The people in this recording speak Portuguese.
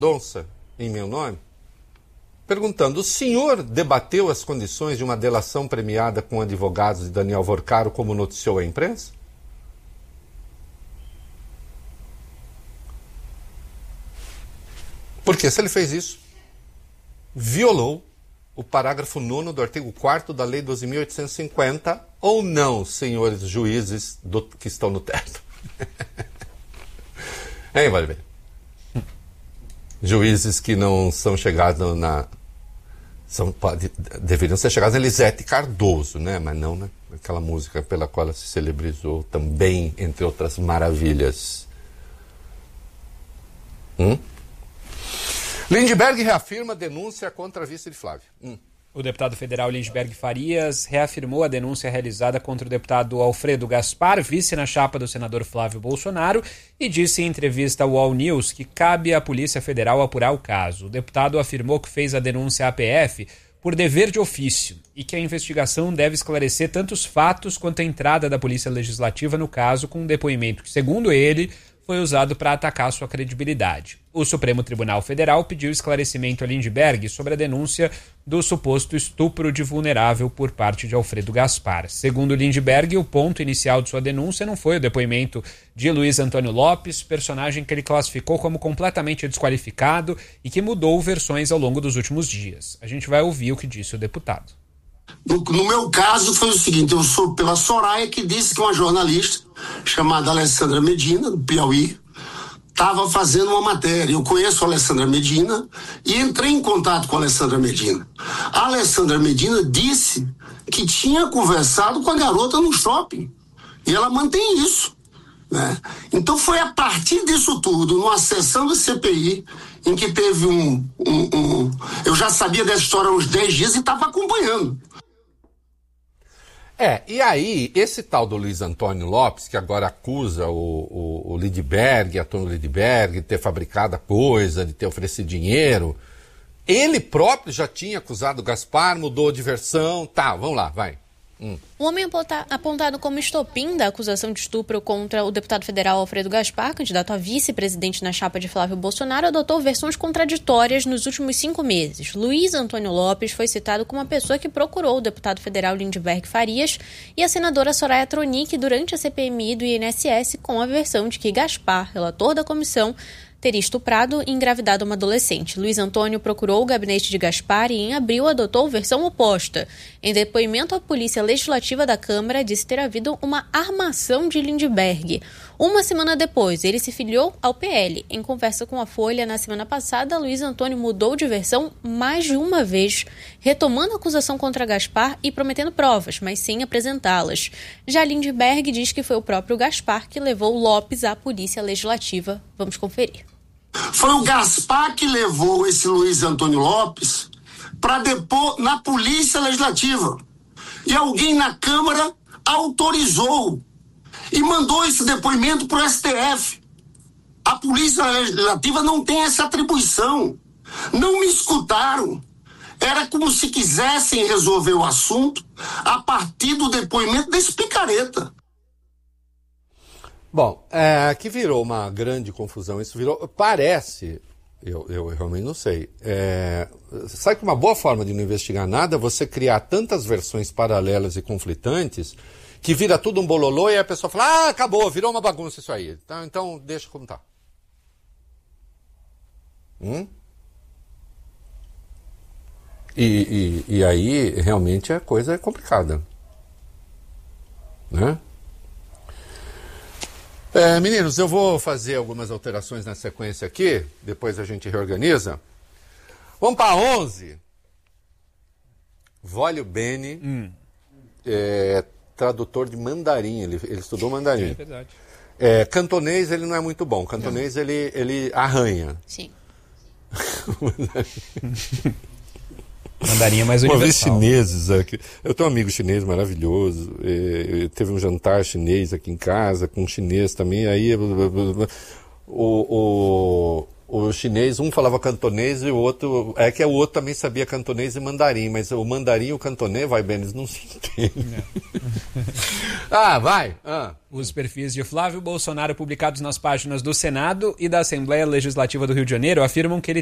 Mendonça em meu nome, perguntando: o senhor debateu as condições de uma delação premiada com advogados de Daniel Vorcaro, como noticiou a imprensa? Porque se ele fez isso, violou o parágrafo 9º do artigo 4º da Lei 12.850, ou não, senhores juízes que estão no teto? Hein, vale bem? Juízes que não são chegados deveriam ser chegados a Elisete Cardoso, né? Mas não naquela música pela qual ela se celebrizou também, entre outras maravilhas. Lindbergh reafirma denúncia contra a vice de Flávio. O deputado federal Lindbergh Farias reafirmou a denúncia realizada contra o deputado Alfredo Gaspar, vice na chapa do senador Flávio Bolsonaro, e disse em entrevista ao All News que cabe à Polícia Federal apurar o caso. O deputado afirmou que fez a denúncia à PF por dever de ofício e que a investigação deve esclarecer tanto os fatos quanto a entrada da Polícia Legislativa no caso, com um depoimento que, segundo ele, foi usado para atacar sua credibilidade. O Supremo Tribunal Federal pediu esclarecimento a Lindbergh sobre a denúncia do suposto estupro de vulnerável por parte de Alfredo Gaspar. Segundo Lindbergh, o ponto inicial de sua denúncia não foi o depoimento de Luiz Antônio Lopes, personagem que ele classificou como completamente desqualificado e que mudou versões ao longo dos últimos dias. A gente vai ouvir o que disse o deputado. No meu caso foi o seguinte: eu sou pela Soraya, que disse que uma jornalista chamada Alessandra Medina, do Piauí, estava fazendo uma matéria. Eu conheço a Alessandra Medina e entrei em contato com a Alessandra Medina. A Alessandra Medina disse que tinha conversado com a garota no shopping e ela mantém isso, né? Então foi a partir disso tudo, numa sessão da CPI, em que teve eu já sabia dessa história há uns 10 dias e estava acompanhando. E aí, esse tal do Luiz Antônio Lopes, que agora acusa o Lindbergh, Antônio Lindbergh, de ter fabricado a coisa, de ter oferecido dinheiro, ele próprio já tinha acusado o Gaspar, mudou de versão. Tá, vamos lá, vai. O homem apontado como estopim da acusação de estupro contra o deputado federal Alfredo Gaspar, candidato a vice-presidente na chapa de Flávio Bolsonaro, adotou versões contraditórias nos últimos 5 meses. Luiz Antônio Lopes foi citado como a pessoa que procurou o deputado federal Lindbergh Farias e a senadora Soraya Tronic durante a CPMI do INSS, com a versão de que Gaspar, relator da comissão, teria estuprado e engravidado uma adolescente. Luiz Antônio procurou o gabinete de Gaspar e, em abril, adotou versão oposta. Em depoimento à Polícia Legislativa da Câmara, disse ter havido uma armação de Lindbergh. Uma semana depois, ele se filiou ao PL. Em conversa com a Folha, na semana passada, Luiz Antônio mudou de versão mais de uma vez, retomando a acusação contra Gaspar e prometendo provas, mas sem apresentá-las. Já Lindbergh diz que foi o próprio Gaspar que levou Lopes à Polícia Legislativa. Vamos conferir. Foi o Gaspar que levou esse Luiz Antônio Lopes para depor na Polícia Legislativa. E alguém na Câmara autorizou e mandou esse depoimento para o STF. A Polícia Legislativa não tem essa atribuição. Não me escutaram. Era como se quisessem resolver o assunto a partir do depoimento desse picareta. Bom, que virou uma grande confusão. Isso virou, parece, eu realmente não sei, sabe que uma boa forma de não investigar nada é você criar tantas versões paralelas e conflitantes que vira tudo um bololô e a pessoa fala: acabou, virou uma bagunça isso aí. Então deixa como tá. E aí realmente a coisa é complicada, né? Meninos, eu vou fazer algumas alterações na sequência aqui, depois a gente reorganiza. Vamos para 11. Vólio Bene, tradutor de mandarim, ele estudou mandarim. É verdade. Cantonês ele não é muito bom, cantonês ele arranha. Sim. Mandarim é mais Uma vez universal. chineses aqui. Eu tenho um amigo chinês maravilhoso. Teve um jantar chinês aqui em casa, com um chinês também. Aí o o chinês, um falava cantonês e o outro... É que o outro também sabia cantonês e mandarim, mas o mandarim e o cantonês, vai bem, eles não se entendem. Vai! Os perfis de Flávio Bolsonaro publicados nas páginas do Senado e da Assembleia Legislativa do Rio de Janeiro afirmam que ele